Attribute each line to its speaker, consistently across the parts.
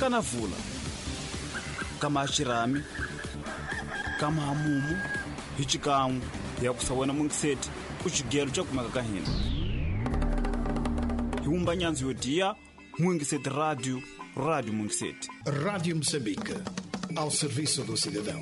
Speaker 1: Kanavula, kama Shirami, kama Hamumu, Hichikamu, ya kusawena Mungiseti, kuchigero cha kumaka hina. Hiumba nyanzi yodia, Mungiseti Radio Mungiseti.
Speaker 2: Rádio Moçambique, ao serviço do cidadão.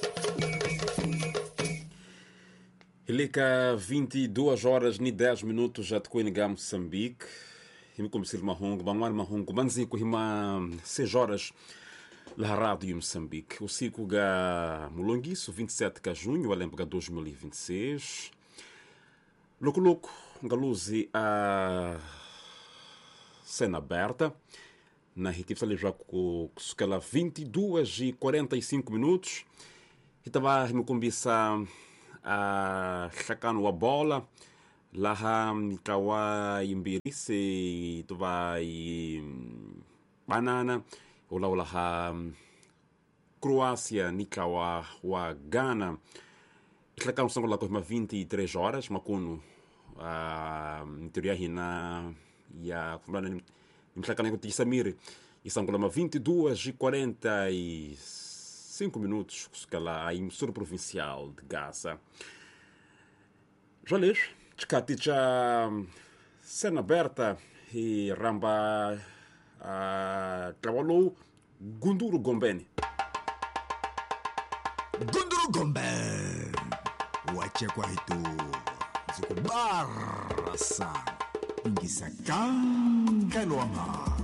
Speaker 3: Ilika 22 horas ni 10 minutos já te conhecemos Moçambique. Himi comecei mahongo, banwar mahongo, banzico hima 6 horas la Rádio Moçambique. O ciclo ga mulonguiço 27 de junho, alempa 2026. Loco galuzi a cena aberta. Na equipe ali já com aquela 22h45 minutos. E estava me começar a chacando a bola. Lá nikawa imbirisi tu vai banana. Ola Croácia nikawa wa Ghana. Chacando são lá com 23 horas, macuno em teoria hina ya Mchakana com Tissamir e são como 22h45 minutos que lá a emissora provincial de Gaza. Joles, já cena aberta e ramba trabalhou Gunduru Gombeni.
Speaker 4: Gunduru Gombeni, wache kwa hitu zikubarasa ingisakanga luama.